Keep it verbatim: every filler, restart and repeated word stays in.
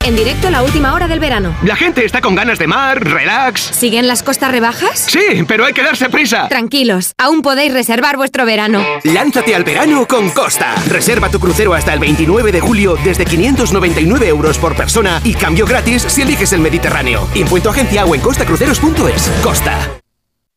En directo la última hora del verano. La gente está con ganas de mar, relax. ¿Siguen las costas rebajas? Sí, pero hay que darse prisa. Tranquilos, aún podéis reservar vuestro verano. Lánzate al verano con Costa. Reserva tu crucero hasta el veintinueve de julio desde quinientos noventa y nueve euros por persona y cambio gratis si eliges el Mediterráneo. Info en tu agencia o en costacruceros punto es. Costa.